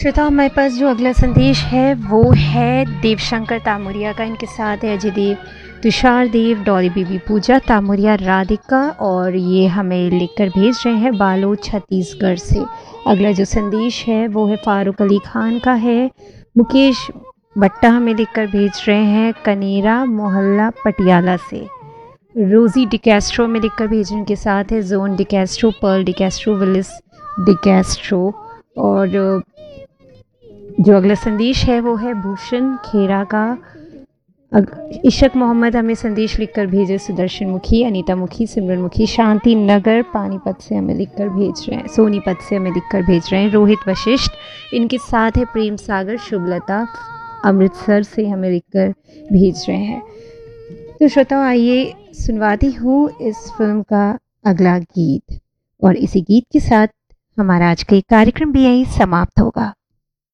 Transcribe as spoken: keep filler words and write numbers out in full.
श्रोता, हमारे पास जो अगला संदेश है वो है देवशंकर तामुरिया का। इनके साथ है अजय देव, तुषार देव, डॉली बीबी, पूजा तामुरिया, राधिका, और ये हमें लिखकर भेज रहे हैं बालोद छत्तीसगढ़ से। अगला जो संदेश है वो है फारूक अली खान का है। मुकेश भट्टा हमें लिखकर भेज रहे हैं कनेरा मोहल्ला पटियाला से। रोज़ी डिकैस्ट्रो में लिखकर भेजने के साथ है जोन डिकैस्ट्रो, पर्ल डिकैस्ट्रो, विलिस डिकैस्ट्रो। और जो अगला संदेश है वो है भूषण खेरा का। इशक मोहम्मद हमें संदेश लिखकर भेजे सुदर्शन मुखी, अनीता मुखी, सिमरन मुखी, शांति नगर पानीपत से हमें लिखकर भेज रहे हैं, सोनीपत से हमें लिखकर भेज रहे हैं रोहित वशिष्ठ। इनके साथ है प्रेम सागर, शुभलता अमृतसर से हमें लिखकर भेज रहे हैं। तो श्रोताओ, आइए सुनवाती हूँ इस फिल्म का अगला गीत, और इसी गीत के साथ हमारा आज का कार्यक्रम भी यहीं समाप्त होगा।